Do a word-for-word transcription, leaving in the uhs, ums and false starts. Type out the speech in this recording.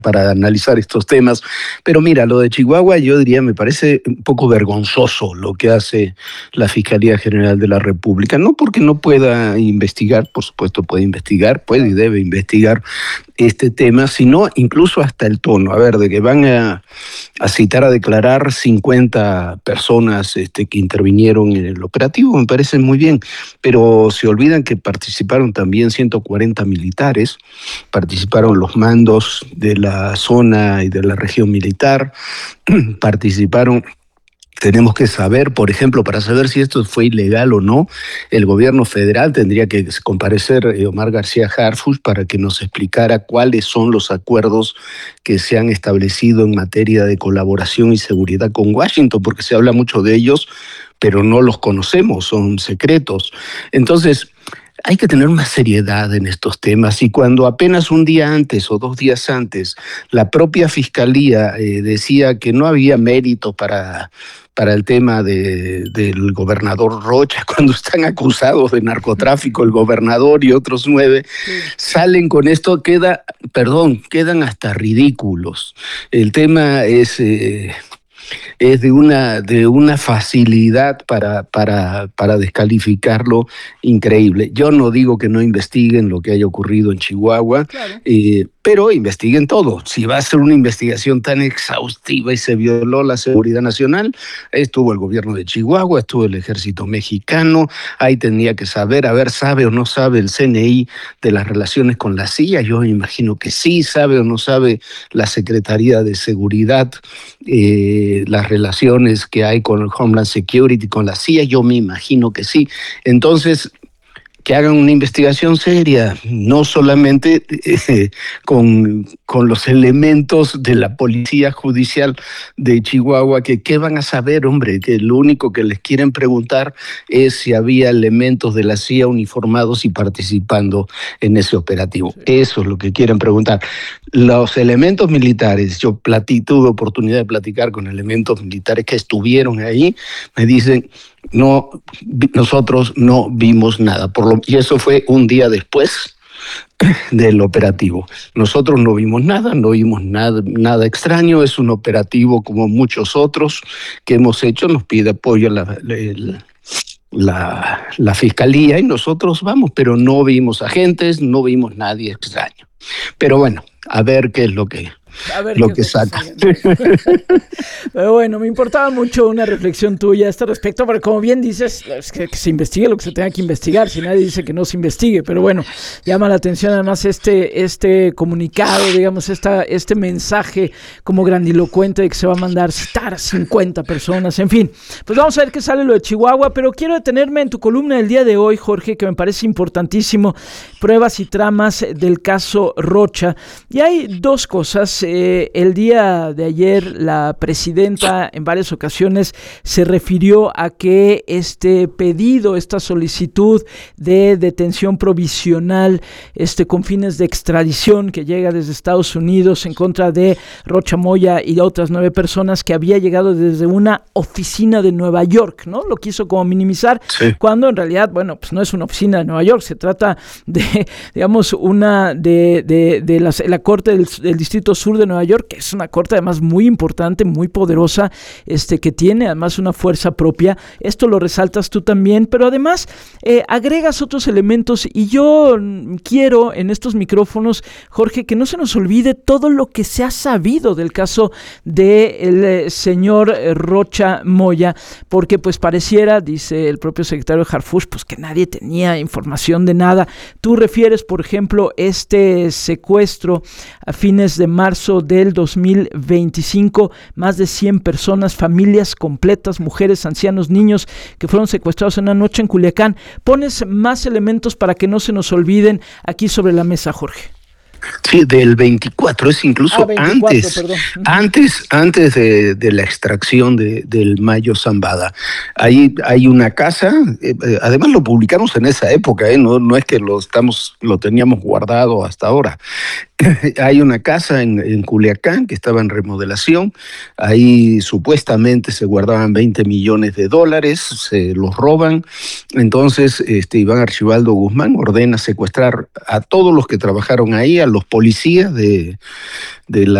para analizar estos temas. Pero mira, lo de Chihuahua yo diría, me parece un poco vergonzoso lo que hace la Fiscalía General de la República. No porque no pueda investigar, por supuesto puede investigar, puede y debe investigar este tema, sino incluso hasta el tono. A ver, de que van a, a citar a declarar cincuenta personas este, que intervinieron en el operativo, me parece muy bien, pero se olvidan que participaron también ciento cuarenta militares, participaron los mandos de la zona y de la región militar, participaron. Tenemos que saber, por ejemplo, para saber si esto fue ilegal o no, el gobierno federal tendría que comparecer Omar García Harfuch para que nos explicara cuáles son los acuerdos que se han establecido en materia de colaboración y seguridad con Washington, porque se habla mucho de ellos, pero no los conocemos, son secretos. Entonces, hay que tener una seriedad en estos temas, y cuando apenas un día antes o dos días antes la propia Fiscalía eh, decía que no había mérito para, para el tema de, del gobernador Rocha, cuando están acusados de narcotráfico el gobernador y otros nueve, sí. Salen con esto, queda, perdón, quedan hasta ridículos. El tema es... Eh, es de una, de una facilidad para, para, para descalificarlo increíble. Yo no digo que no investiguen lo que haya ocurrido en Chihuahua, claro. eh, pero investiguen todo. Si va a ser una investigación tan exhaustiva y se violó la seguridad nacional, estuvo el gobierno de Chihuahua, estuvo el ejército mexicano, ahí tenía que saber, a ver, ¿sabe o no sabe el C N I de las relaciones con la C I A? Yo me imagino que sí, sabe o no sabe la Secretaría de Seguridad, eh, las relaciones que hay con el Homeland Security, con la C I A, yo me imagino que sí. Entonces, que hagan una investigación seria, no solamente eh, con, con los elementos de la policía judicial de Chihuahua, que qué van a saber, hombre, que lo único que les quieren preguntar es si había elementos de la C I A uniformados y participando en ese operativo. Sí. Eso es lo que quieren preguntar. Los elementos militares, yo platí, tuve oportunidad de platicar con elementos militares que estuvieron ahí, me dicen, no, nosotros no vimos nada, por lo, y eso fue un día después del operativo. Nosotros no vimos nada, no vimos nada, nada extraño, es un operativo como muchos otros que hemos hecho, nos pide apoyo la, la, la, la Fiscalía y nosotros vamos, pero no vimos agentes, no vimos nadie extraño. Pero bueno, a ver qué es lo que... A ver lo que saca. Pero bueno, me importaba mucho una reflexión tuya a este respecto, porque como bien dices, es que, que se investigue lo que se tenga que investigar, si nadie dice que no se investigue, pero bueno, llama la atención además este, este comunicado, digamos, esta, este mensaje como grandilocuente de que se va a mandar citar a cincuenta personas, en fin, pues vamos a ver qué sale lo de Chihuahua, pero quiero detenerme en tu columna del día de hoy, Jorge, que me parece importantísimo, pruebas y tramas del caso Rocha, y hay dos cosas. Eh, el día de ayer la presidenta en varias ocasiones se refirió a que este pedido, esta solicitud de detención provisional este, con fines de extradición que llega desde Estados Unidos en contra de Rocha Moya y otras nueve personas, que había llegado desde una oficina de Nueva York, ¿no? Lo quiso como minimizar, sí. Cuando en realidad, bueno, pues no es una oficina de Nueva York, se trata de, digamos, una de, de, de la, la Corte del, del Distrito Sur de Nueva York, que es una corte además muy importante, muy poderosa, este, que tiene además una fuerza propia. Esto lo resaltas tú también, pero además eh, agregas otros elementos, y yo quiero en estos micrófonos, Jorge, que no se nos olvide todo lo que se ha sabido del caso del eh, señor eh, Rocha Moya, porque pues pareciera, dice el propio secretario Harfuch, pues que nadie tenía información de nada. Tú refieres, por ejemplo, este secuestro a fines de marzo del dos mil veinticinco, más de cien personas, familias completas, mujeres, ancianos, niños, que fueron secuestrados en una noche en Culiacán. Pones más elementos para que no se nos olviden aquí sobre la mesa, Jorge. Sí, del veinticuatro, es incluso ah, veinticuatro, antes, perdón. antes, antes de, de la extracción de, del Mayo Zambada. Ahí hay una casa, eh, además lo publicamos en esa época, eh, no, no es que lo estamos, lo teníamos guardado hasta ahora. Hay una casa en, en Culiacán que estaba en remodelación, ahí supuestamente se guardaban veinte millones de dólares, se los roban, entonces este, Iván Archibaldo Guzmán ordena secuestrar a todos los que trabajaron ahí, a los policías de, de la